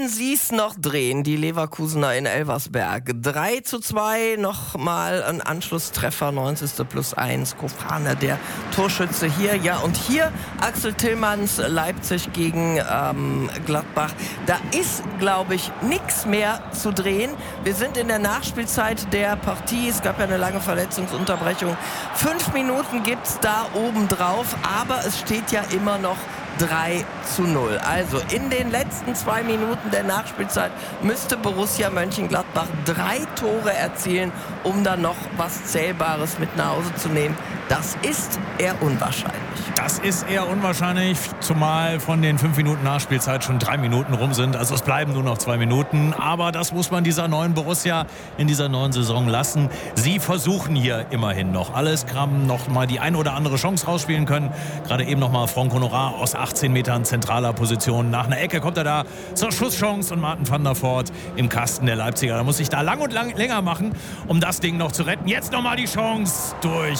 Wollen sie es noch drehen, die Leverkusener in Elversberg? 3:2, nochmal ein Anschlusstreffer, 90. +1, Kofane, der Torschütze hier. Ja, und hier Axel Tillmanns, Leipzig gegen Gladbach. Da ist, glaube ich, nichts mehr zu drehen. Wir sind in der Nachspielzeit der Partie. Es gab ja eine lange Verletzungsunterbrechung. 5 Minuten gibt es da oben drauf, aber es steht ja immer noch 3:0. Also in den letzten 2 Minuten der Nachspielzeit müsste Borussia Mönchengladbach 3 Tore erzielen, um dann noch was Zählbares mit nach Hause zu nehmen. Das ist eher unwahrscheinlich. Das ist eher unwahrscheinlich, zumal von den 5 Minuten Nachspielzeit schon 3 Minuten rum sind. Also es bleiben nur noch 2 Minuten. Aber das muss man dieser neuen Borussia in dieser neuen Saison lassen. Sie versuchen hier immerhin noch alles, haben noch mal die ein oder andere Chance rausspielen können. Gerade eben noch mal Franck Honorat aus 18 Metern zentraler Position. Nach einer Ecke kommt er da zur Schusschance und Martin van der Voort im Kasten der Leipziger. Da muss ich da lang und länger machen, um das Ding noch zu retten. Jetzt noch mal die Chance durch.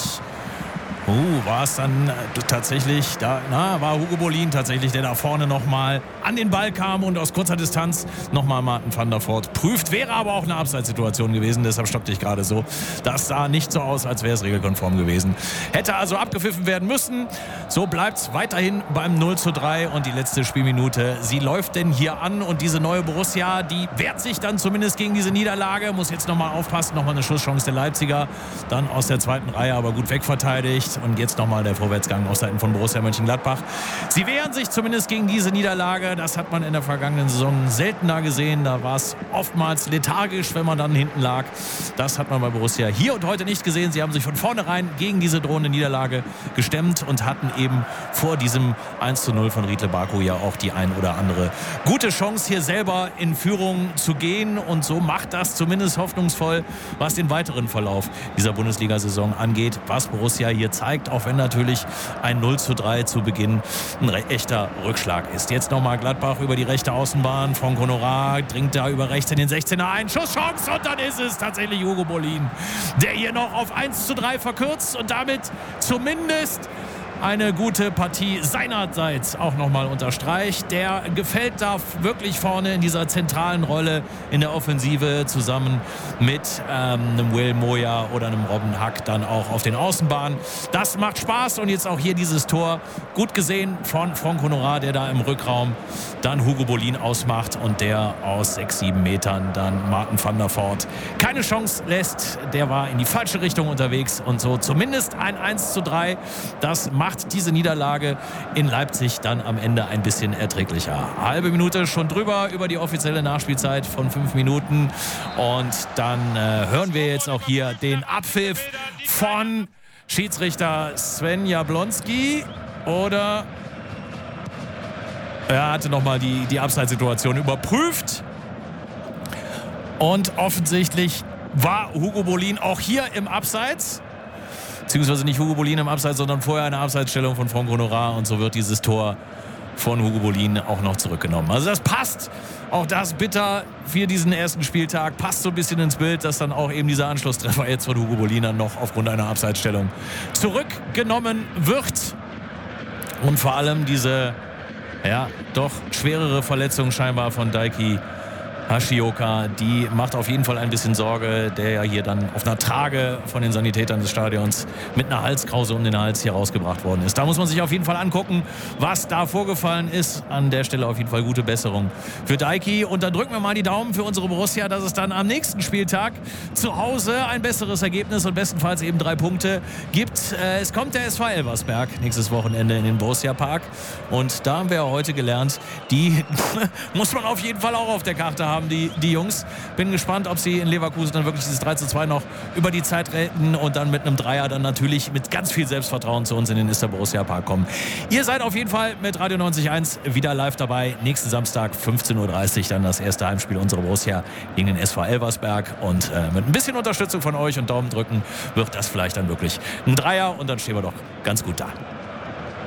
War es dann tatsächlich, war Hugo Bolin tatsächlich, der da vorne nochmal an den Ball kam und aus kurzer Distanz nochmal Martin van der Voort prüft. Wäre aber auch eine Abseitssituation gewesen, deshalb stoppte ich gerade so. Das sah nicht so aus, als wäre es regelkonform gewesen. Hätte also abgepfiffen werden müssen. So bleibt es weiterhin beim 0:3 und die letzte Spielminute. Sie läuft denn hier an und diese neue Borussia, die wehrt sich dann zumindest gegen diese Niederlage. Muss jetzt nochmal aufpassen, nochmal eine Schusschance der Leipziger. Dann aus der zweiten Reihe, aber gut wegverteidigt. Und jetzt nochmal der Vorwärtsgang auf Seiten von Borussia Mönchengladbach. Sie wehren sich zumindest gegen diese Niederlage. Das hat man in der vergangenen Saison seltener gesehen. Da war es oftmals lethargisch, wenn man dann hinten lag. Das hat man bei Borussia hier und heute nicht gesehen. Sie haben sich von vornherein gegen diese drohende Niederlage gestemmt und hatten eben vor diesem 1:0 von Riedle Baku ja auch die ein oder andere gute Chance, hier selber in Führung zu gehen. Und so macht das zumindest hoffnungsvoll, was den weiteren Verlauf dieser Bundesliga-Saison angeht, was Borussia hier zeigt. Auch wenn natürlich ein 0:3 zu Beginn ein echter Rückschlag ist. Jetzt nochmal Gladbach über die rechte Außenbahn. Franck Honorat dringt da über rechts in den 16er ein. Schusschance und dann ist es tatsächlich Hugo Bolin, der hier noch auf 1:3 verkürzt und damit zumindest eine gute Partie seinerseits auch nochmal unterstreicht. Der gefällt da wirklich vorne in dieser zentralen Rolle in der Offensive zusammen mit einem Will Moya oder einem Robben Hack dann auch auf den Außenbahnen. Das macht Spaß und jetzt auch hier dieses Tor gut gesehen von Franck Honorat, der da im Rückraum dann Hugo Bolin ausmacht und der aus 6-7 Metern dann Martin van der Voort keine Chance lässt. Der war in die falsche Richtung unterwegs und so zumindest ein 1:3. Das macht diese Niederlage in Leipzig dann am Ende ein bisschen erträglicher. Halbe Minute schon drüber über die offizielle Nachspielzeit von 5 Minuten und dann hören wir jetzt auch hier den Abpfiff von Schiedsrichter Sven Jablonski oder er hatte nochmal die Abseitssituation überprüft und offensichtlich war Hugo Bolin auch hier im Abseits. Beziehungsweise nicht Hugo Bolin im Abseits, sondern vorher eine Abseitsstellung von Franck Honorat und so wird dieses Tor von Hugo Bolin auch noch zurückgenommen. Also das passt, auch das bitter für diesen ersten Spieltag, passt so ein bisschen ins Bild, dass dann auch eben dieser Anschlusstreffer jetzt von Hugo Bolin dann noch aufgrund einer Abseitsstellung zurückgenommen wird. Und vor allem diese, doch schwerere Verletzung scheinbar von Daiki Hashioka, die macht auf jeden Fall ein bisschen Sorge, der ja hier dann auf einer Trage von den Sanitätern des Stadions mit einer Halskrause um den Hals hier rausgebracht worden ist. Da muss man sich auf jeden Fall angucken, was da vorgefallen ist. An der Stelle auf jeden Fall gute Besserung für Daiki. Und dann drücken wir mal die Daumen für unsere Borussia, dass es dann am nächsten Spieltag zu Hause ein besseres Ergebnis und bestenfalls eben 3 Punkte gibt. Es kommt der SV Elversberg nächstes Wochenende in den Borussia Park. Und da haben wir ja heute gelernt, die muss man auf jeden Fall auch auf der Karte haben. Die Jungs. Bin gespannt, ob sie in Leverkusen dann wirklich dieses 3:2 noch über die Zeit retten und dann mit einem Dreier dann natürlich mit ganz viel Selbstvertrauen zu uns in den Ister Borussia Park kommen. Ihr seid auf jeden Fall mit Radio 90.1 wieder live dabei. Nächsten Samstag 15:30 Uhr dann das erste Heimspiel unserer Borussia gegen den SV Elversberg und mit ein bisschen Unterstützung von euch und Daumen drücken wird das vielleicht dann wirklich ein Dreier und dann stehen wir doch ganz gut da.